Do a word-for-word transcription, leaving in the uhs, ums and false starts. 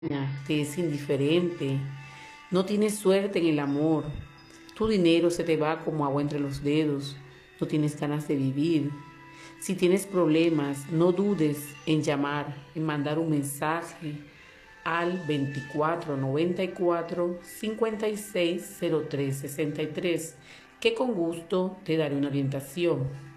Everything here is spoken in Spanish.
te es indiferente, no tienes suerte en el amor, tu dinero se te va como agua entre los dedos, no tienes ganas de vivir. Si tienes problemas, no dudes en llamar, en mandar un mensaje al veinticuatro noventa y cuatro cincuenta y seis cero tres sesenta y tres, que con gusto te daré una orientación.